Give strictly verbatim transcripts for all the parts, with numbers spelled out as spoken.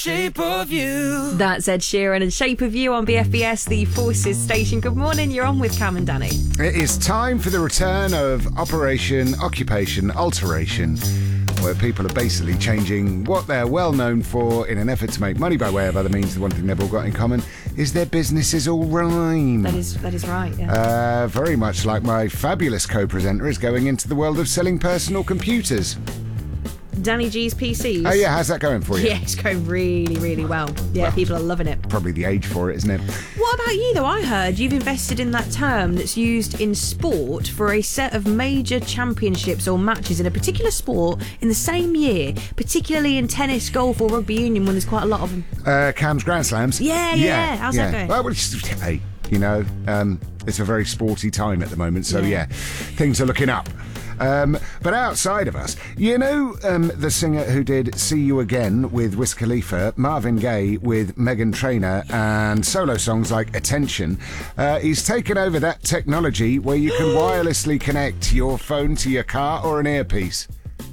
Shape of You. That's Ed Sheeran and Shape of You on B F B S, the Forces station. Good morning, you're on with Cam and Danny. It is time for the return of Operation Occupation Alteration, where people are basically changing what they're well known for in an effort to make money by way of other means. The one thing they've all got in common is their businesses all rhyme. That is that is right, yeah. Uh, very much like my fabulous co-presenter is going into the world of selling personal computers. Danny G's P Cs. Oh yeah, how's that going for you? Yeah, it's going really, really well. Yeah, Well, people are loving it. Probably the age for it, isn't it? What about you, though? I heard you've invested in that term that's used in sport for a set of major championships or matches in a particular sport in the same year, particularly in tennis, golf or rugby union when there's quite a lot of them. Uh, Cam's Grand Slams. Yeah, yeah. How's that going? Well, it's, hey, you know, um, it's a very sporty time at the moment, so Yeah. yeah, things are looking up. Um, but outside of us, you know um, the singer who did See You Again with Wiz Khalifa, Marvin Gaye with Meghan Trainor, and solo songs like Attention, uh, he's taken over that technology where you can wirelessly connect your phone to your car or an earpiece.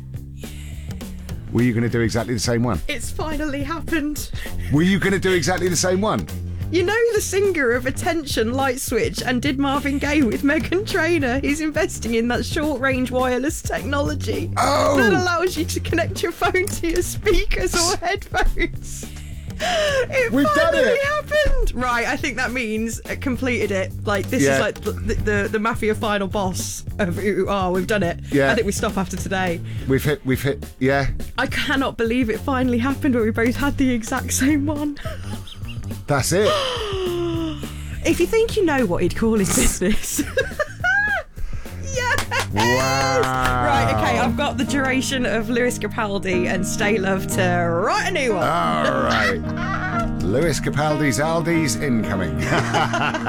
Were you going to do exactly the same one? It's finally happened. Were you going to do exactly the same one? You know the singer of Attention, Light Switch, and did Marvin Gaye with Meghan Trainor? He's investing in that short-range wireless technology Oh! that allows you to connect your phone to your speakers or headphones. It We've done finally it. happened. Right, I think that means it completed it. Like this Yeah. is like the, the the mafia final boss of Ooh Ah. We've done it. Yeah. I think we stop after today. We've hit, we've hit, yeah. I cannot believe it finally happened where we both had the exact same one. That's it. If you think you know what he'd call his business. Yes! Wow. Right, okay, I've got the duration of Lewis Capaldi and Stay Love to write a new one. All right. Lewis Capaldi's Aldi's incoming.